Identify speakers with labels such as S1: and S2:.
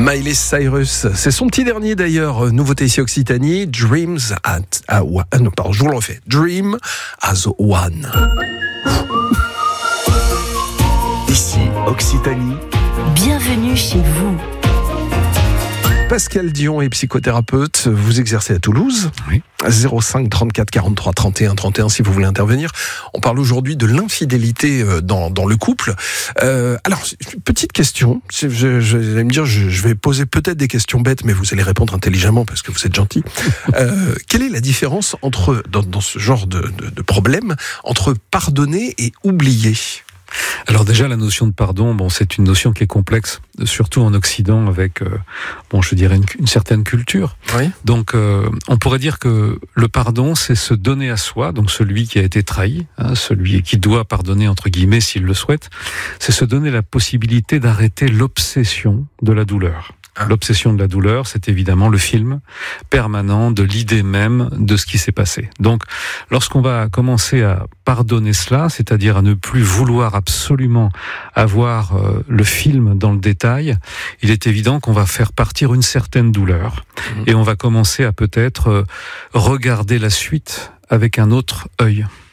S1: Miley Cyrus, c'est son petit dernier d'ailleurs, nouveauté ici Occitanie, Dreams je vous le refais, Dream as One.
S2: Ici Occitanie.
S3: Bienvenue chez vous.
S1: Pascal Dion est psychothérapeute, vous exercez à Toulouse.
S4: Oui.
S1: 05 34 43 31 31 si vous voulez intervenir. On parle aujourd'hui de l'infidélité dans le couple. Alors, petite question, vous allez me dire, je vais poser peut-être des questions bêtes, mais vous allez répondre intelligemment parce que vous êtes gentil. Quelle est la différence dans ce genre de problème entre pardonner et oublier ?
S4: Alors déjà, la notion de pardon, c'est une notion qui est complexe, surtout en Occident, avec, je dirais une certaine culture.
S1: Oui.
S4: Donc, on pourrait dire que le pardon, c'est se donner à soi, donc celui qui a été trahi, celui qui doit pardonner, entre guillemets, s'il le souhaite, c'est se donner la possibilité d'arrêter l'obsession de la douleur. L'obsession de la douleur, c'est évidemment le film permanent de l'idée même de ce qui s'est passé. Donc, lorsqu'on va commencer à pardonner cela, c'est-à-dire à ne plus vouloir absolument avoir le film dans le détail, il est évident qu'on va faire partir une certaine douleur. Et on va commencer à peut-être regarder la suite avec un autre œil.